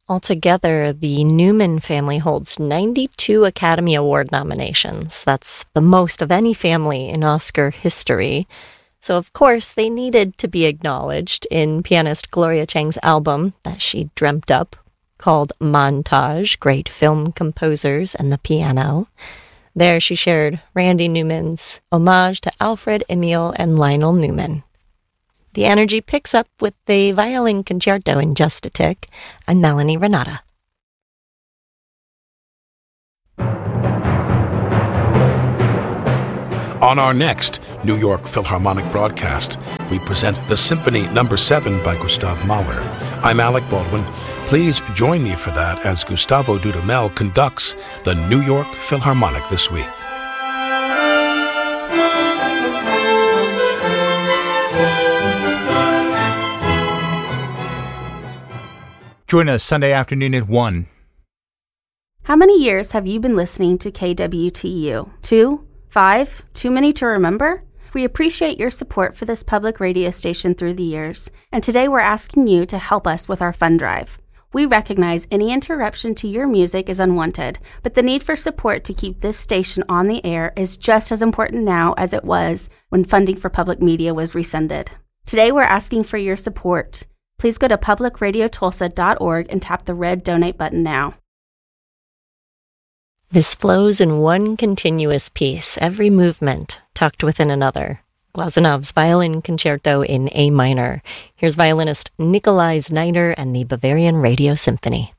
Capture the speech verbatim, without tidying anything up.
Altogether, the Newman family holds ninety-two Academy Award nominations. That's the most of any family in Oscar history. So, of course, they needed to be acknowledged in pianist Gloria Chang's album that she dreamt up, called Montage, Great Film Composers and the Piano. There she shared Randy Newman's homage to Alfred, Emil, and Lionel Newman. The energy picks up with the violin concerto in just a tick. I'm Melanie Renata. On our next New York Philharmonic broadcast, we present the Symphony Number seven by Gustav Mahler. I'm Alec Baldwin. Please join me for that as Gustavo Dudamel conducts the New York Philharmonic this week. Join us Sunday afternoon at one. How many years have you been listening to K W T U? Two? Five? Too many to remember? We appreciate your support for this public radio station through the years, and today we're asking you to help us with our fund drive. We recognize any interruption to your music is unwanted, but the need for support to keep this station on the air is just as important now as it was when funding for public media was rescinded. Today we're asking for your support. Please go to public radio tulsa dot org and tap the red donate button now. This flows in one continuous piece, every movement tucked within another. Glazunov's Violin Concerto in A minor. Here's violinist Nikolai Znaider and the Bavarian Radio Symphony.